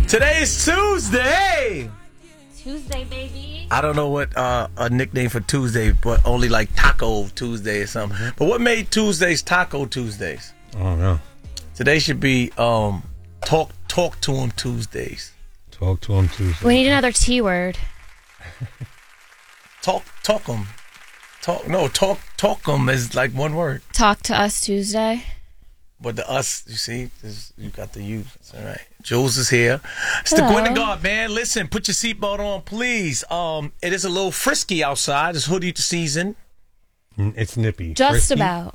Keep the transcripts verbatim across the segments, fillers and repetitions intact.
Today is Tuesday. Tuesday, baby. I don't know what uh, a nickname for Tuesday, but only like Taco Tuesday or something. Mm-hmm. But what made Tuesdays Taco Tuesdays? I don't know. Today should be um, talk talk to him Tuesdays. Talk to him Tuesdays. We need another T word. Talk talk him. Talk no talk talk him is like one word. Talk to us Tuesday. But the us, you see, is, you got the you. That's all right. Jules is here. It's the Hello. Gwynn Guard, man. Listen, put your seatbelt on, please. Um, it is a little frisky outside. It's hoodie season. It's nippy. Just Frisky. about.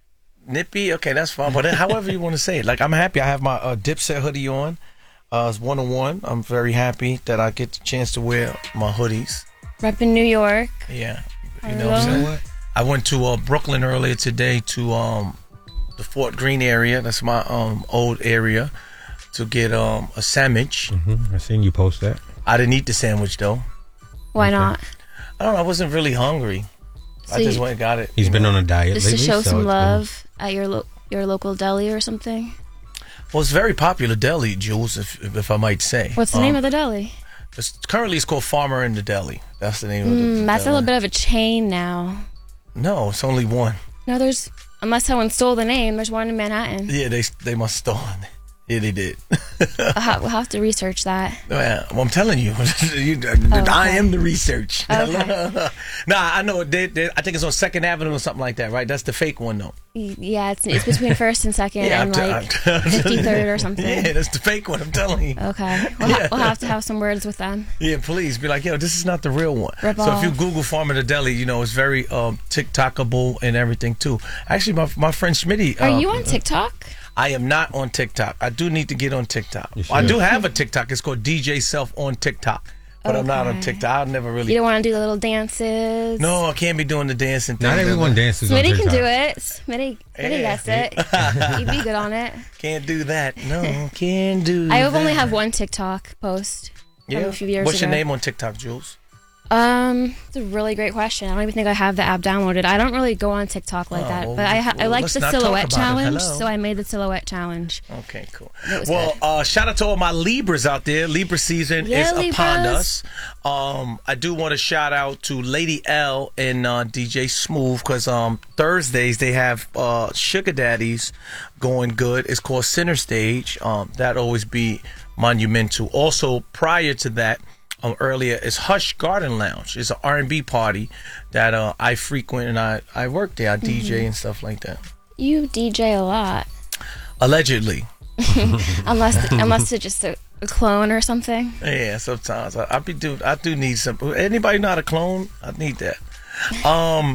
Nippy, okay, that's fine. But however you want to say it. Like, I'm happy. I have my uh, Dipset hoodie on. Uh, it's one on one. I'm very happy that I get the chance to wear my hoodies. Rep in New York. Yeah, you know what I'm saying. What? I went to uh, Brooklyn earlier today to um. the Fort Greene area. That's my um old area, to get um a sandwich. Mm-hmm. I seen you post that. I didn't eat the sandwich though. Why Okay. not? I don't know. I wasn't really hungry. So I just you- went and got it. He's you been know. on a diet Just lately. to show so some it's love at your lo- your local deli or something. Well, it's a very popular deli, Jules, if if I might say. What's the Um, name of the deli? It's, currently, it's called Farmer in the Deli. That's the name of the. Mm, that's a deli. little bit of a chain now. No, it's only one. No, there's unless someone stole the name. There's one in Manhattan. Yeah, they they must have stolen it. Yeah, they did. I'll ha- we'll have to research that. Yeah, well, I'm telling you, you Oh, okay. I am the research. Okay. Nah, I know. They, they, I think it's on Second Avenue or something like that, right? That's the fake one, though. Y- Yeah, it's it's between first and second Yeah, and I'm like t- I'm t- fifty-third or something. Yeah, that's the fake one. I'm telling you. Okay, we'll, ha- we'll have to have some words with them. Yeah, please be like, yo, this is not the real one. Rip so if you off. Google Farmer in the Deli, you know it's very um, TikTokable and everything too. Actually, my my friend Schmitty. Are uh, you on TikTok? I am not on TikTok. I do need to get on TikTok. You I should. do have a TikTok. It's called D J Self on TikTok, but I'm not on Okay. TikTok. I've never really. You don't want to do the little dances? No, I can't be doing the dancing thing. Not everyone dances on Smitty TikTok. can do it. Smitty, Smitty Yeah. gets it. He'd be good on it. Can't do that. No, can't do. I only that. have one TikTok post from Yeah. a few years What's ago. your name on TikTok, Jules? Um, it's a really great question. I don't even think I have the app downloaded. I don't really go on TikTok like Oh, that, well, but I ha- I well, like let's the not talk silhouette about it. challenge, Hello. so I made the silhouette challenge. Okay, cool. It was Well, good. uh, shout out to all my Libras out there. Libra season Yeah, is upon Libras. us. Um, I do want to shout out to Lady L and uh, D J Smooth, because um, Thursdays they have uh, Sugar Daddies going good. It's called Center Stage. Um, that always be monumental. Also, prior to that, um, earlier is Hush Garden Lounge. It's an R and B party that uh, I frequent and I, I work there. I D J Mm-hmm. and stuff like that. You D J a lot, Allegedly. unless unless it's just a, a clone or something. Yeah, sometimes I, I be do I do need some. Anybody not a clone? I need that. Um,